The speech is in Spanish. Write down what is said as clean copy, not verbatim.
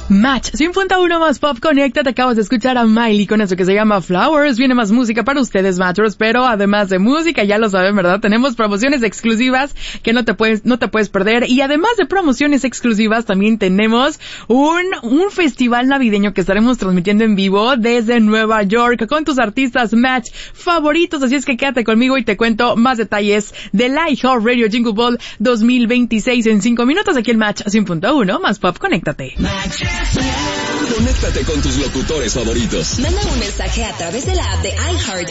Match 100.1 más Pop Connecta. Te acabas de escuchar a Miley con eso que se llama Flowers. Viene más música para ustedes, Matchers, pero además de música, ya lo saben, ¿verdad? Tenemos promociones exclusivas que no te puedes perder. Y además de promociones exclusivas, también tenemos un festival navideño que estaremos transmitiendo en vivo desde Nueva York con tus artistas Match favoritos. Así es que quédate conmigo y te cuento más detalles del iHeartRadio Jingle Ball 2026 en 5 minutos aquí en Match 100.1 más Pop. Conéctate. Conéctate con tus locutores favoritos. Manda un mensaje a través de la app de iHeart